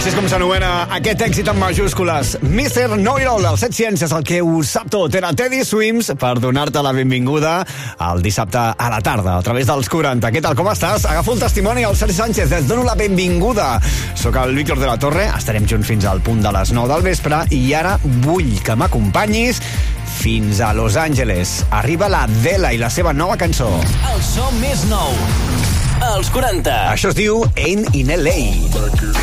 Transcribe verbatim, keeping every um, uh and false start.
Així és com s'anomena aquest èxit en majúscules. mister Know-It-All, el Set Ciències, el que ho sap tot. Era Teddy Swims per donar-te la benvinguda el dissabte a la tarda, a través dels quaranta. Què tal, com estàs? Agafo el testimoni al Sergi Sánchez, et dono la benvinguda. Soc el Víctor de la Torre, estarem junts fins al punt de les nou del vespre i ara vull que m'acompanyis fins a Los Angeles. Arriba la Dela i la seva nova cançó. El so més nou, als quaranta. Això es diu Ain't in L A.